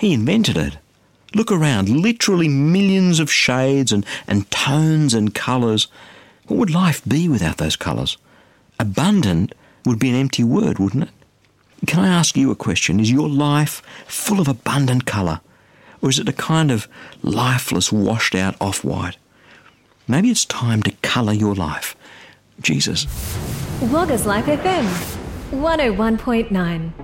He invented it. Look around, literally millions of shades and tones and colours. What would life be without those colours? Abundant would be an empty word, wouldn't it? Can I ask you a question? Is your life full of abundant colour? Or is it a kind of lifeless, washed out off-white? Maybe it's time to colour your life. Jesus. Wagga's Life FM 101.9